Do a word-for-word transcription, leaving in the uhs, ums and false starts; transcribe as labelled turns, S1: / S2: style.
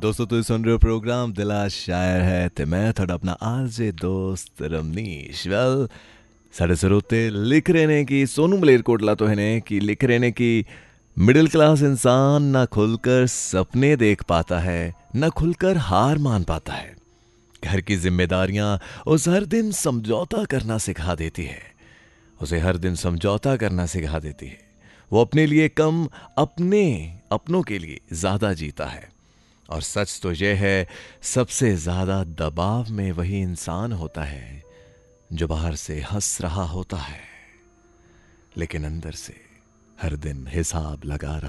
S1: दोस्तों ਤੁਸੀਂ ਸੁਣ ਰਹੇ ਹੋ ਪ੍ਰੋਗਰਾਮ ਦਿਲਾ ਸ਼ਾਇਰ ਹੈ ਤੇ ਮੈਂ ਤੁਹਾਡਾ ਆਪਣਾ ਆਰਜੇ ਦੋਸਤ ਰਮਨੀਸ਼ ਵੈਲ ਸਾਡੇ ਸਰੋਤੇ ਲਿਖ ਰਹੇ ਨੇ ਕਿ ਸੋਨੂ ਮਲੇਰਕੋਟਲਾ ਤੋਂ ਨੇ कि लिख रहे हैं कि मिडिल क्लास इंसान ना खुलकर सपने देख पाता है ना खुलकर हार मान पाता है। घर की जिम्मेदारियां उसे हर दिन समझौता करना सिखा देती है उसे हर दिन समझौता करना सिखा देती है। वो अपने लिए कम अपने अपनों के लिए ज़्यादा जीता है। और सच तो यह है सबसे ज़्यादा दबाव में वही इंसान होता है जो बाहर से हंस रहा होता है लेकिन अंदर से हर दिन हिसाब लगा रहा